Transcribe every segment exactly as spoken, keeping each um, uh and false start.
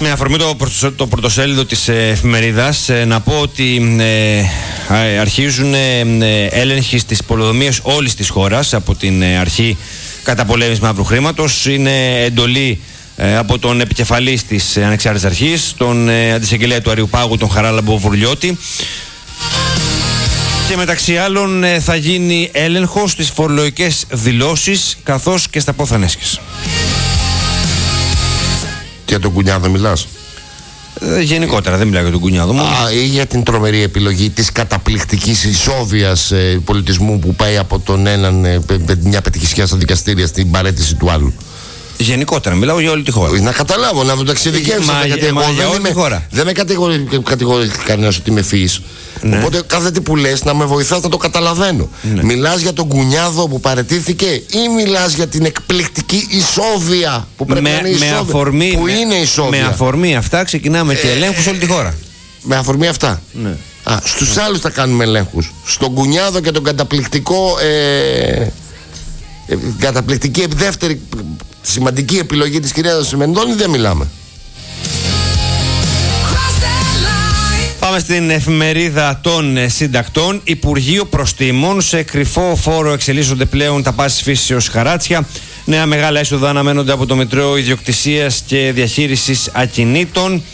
Με αφορμή το, το πρωτοσέλιδο της εφημερίδας, να πω ότι ε, αρχίζουν ε, έλεγχοι στις πολεοδομίες όλης της χώρας από την αρχή καταπολέμησης μαύρου χρήματος. Είναι εντολή ε, από τον επικεφαλής της Ανεξάρτητης Αρχής, τον ε, αντισαγγελέα του Αριουπάγου, τον Χαράλαμπο Βουρλιώτη. Και μεταξύ άλλων ε, θα γίνει έλεγχος στις φορολογικές δηλώσεις καθώς και στα πόθανέσχες. Για τον Κουνιάδο μιλάς? Ε, γενικότερα, δεν μιλάω για τον Κουνιάδο μου. Α, ή για την τρομερή επιλογή της καταπληκτικής ισόβιας ε, πολιτισμού που πάει από τον έναν ε, πε, μια πετυχησιά στα δικαστήρια στην παρέτηση του άλλου. Γενικότερα, μιλάω για όλη τη χώρα. Να καταλάβω, να το εξειδικεύσω. Γιατί εγώ για δεν, όλη είμαι, τη χώρα. δεν με κατηγορεί, κατηγορεί κανένας ότι είμαι φύης. Ναι. Οπότε κάθε τι που λες να με βοηθάς να το καταλαβαίνω. Ναι. Μιλάς για τον Κουνιάδο που παραιτήθηκε ή μιλάς για την εκπληκτική ισόβια που πρέπει με, να είναι με ισόβια, αφορμή, που με, είναι ισόβια. Με αφορμή αυτά ξεκινάμε ε, και ελέγχους όλη τη χώρα. Με αφορμή αυτά. Ναι. Α, στους άλλους θα κάνουμε ελέγχους. Στον Κουνιάδο και τον καταπληκτικό ε, ε, καταπληκτική δεύτερη σημαντική επιλογή της κυρίας Μενδώνη δεν μιλάμε. Πάμε στην εφημερίδα των συντακτών. Υπουργείο Προστήμων. Σε κρυφό φόρο εξελίσσονται πλέον τα πάσης φύσεως χαράτσια. Νέα μεγάλα έσοδα αναμένονται από το Μητρό Ιδιοκτησίας και Διαχείρισης Ακινήτων.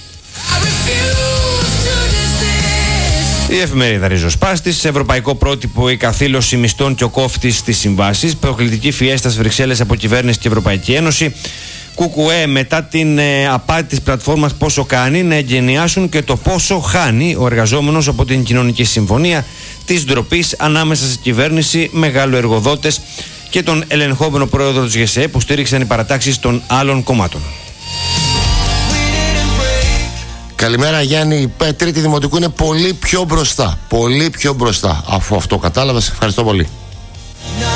Η εφημερίδα Ριζοσπάστης. Σε ευρωπαϊκό πρότυπο η καθήλωση μισθών και ο κόφτης στις συμβάσεις. Προκλητική φιέστα στις Βρυξέλλες από κυβέρνηση και Ευρωπαϊκή Ένωση. Κουκουέ μετά την ε, απάτη της πλατφόρμας Πόσο Κάνει να εγκαινιάσουν και το πόσο χάνει ο εργαζόμενος από την κοινωνική συμφωνία της ντροπής ανάμεσα στη κυβέρνηση, μεγάλου εργοδότες και τον ελεγχόμενο πρόεδρο της ΓΕΣΕ που στήριξαν οι παρατάξεις των άλλων κομμάτων. Καλημέρα Γιάννη, η Τρίτη Δημοτικού είναι πολύ πιο μπροστά, πολύ πιο μπροστά. Αφού αυτό κατάλαβες, ευχαριστώ πολύ.